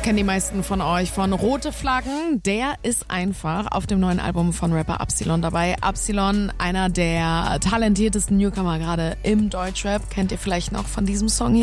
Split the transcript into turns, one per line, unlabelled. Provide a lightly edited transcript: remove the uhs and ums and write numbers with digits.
Kennen die meisten von euch von Rote Flaggen. Der ist einfach auf dem neuen Album von Rapper Absilon dabei. Absilon, einer der talentiertesten Newcomer gerade im Deutschrap. Kennt ihr vielleicht noch von diesem Song hier?